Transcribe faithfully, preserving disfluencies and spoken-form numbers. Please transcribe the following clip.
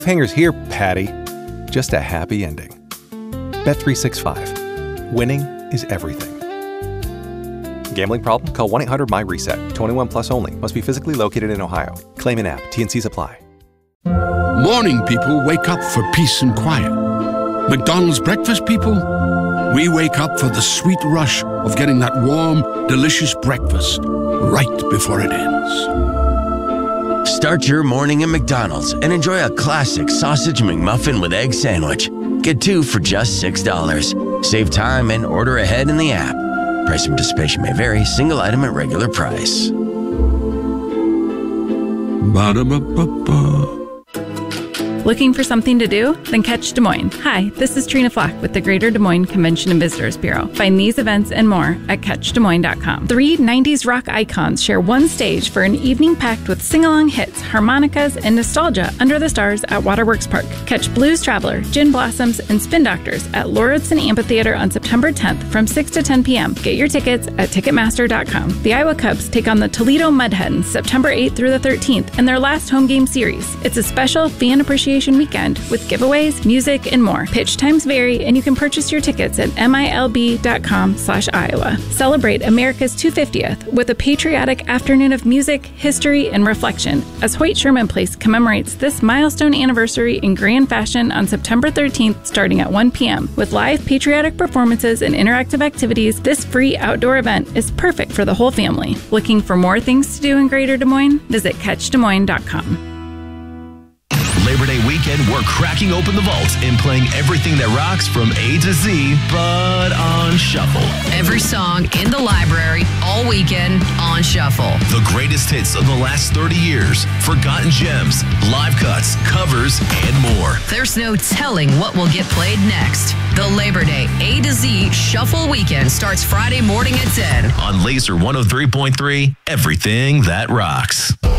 Hangers here, Patty. Just a happy ending. Bet three sixty-five. Winning is everything. Gambling problem? Call one eight hundred M Y reset. twenty-one plus only. Must be physically located in Ohio. Claim in app. T and Cs apply. Morning people wake up for peace and quiet. McDonald's breakfast people, we wake up for the sweet rush of getting that warm, delicious breakfast right before it ends. Start your morning at McDonald's and enjoy a classic sausage McMuffin with egg sandwich. Get two for just six dollars. Save time and order ahead in the app. Price and participation may vary. Single item at regular price. Ba-da-ba-ba-ba. Looking for something to do? Then catch Des Moines. Hi, this is Trina Flack with the Greater Des Moines Convention and Visitors Bureau. Find these events and more at catch des moines dot com. Three nineties rock icons share one stage for an evening packed with sing-along hits, harmonicas, and nostalgia under the stars at Waterworks Park. Catch Blues Traveler, Gin Blossoms, and Spin Doctors at Lauritsen Amphitheater on September tenth from six to ten p.m. Get your tickets at ticketmaster dot com. The Iowa Cubs take on the Toledo Mudhens September eighth through the thirteenth in their last home game series. It's a special fan appreciation weekend with giveaways, music, and more. Pitch times vary, and you can purchase your tickets at milb dot com slash Iowa. Celebrate America's two hundred fiftieth with a patriotic afternoon of music, history, and reflection as Hoyt Sherman Place commemorates this milestone anniversary in grand fashion on September thirteenth starting at one p.m. With live patriotic performances and interactive activities, this free outdoor event is perfect for the whole family. Looking for more things to do in Greater Des Moines? Visit catch des moines dot com. Labor Day weekend, we're cracking open the vault and playing everything that rocks from A to Z, but on shuffle. Every song in the library, all weekend, on shuffle. The greatest hits of the last thirty years, forgotten gems, live cuts, covers, and more. There's no telling what will get played next. The Labor Day A to Z Shuffle Weekend starts Friday morning at ten. On Laser one oh three point three, everything that rocks.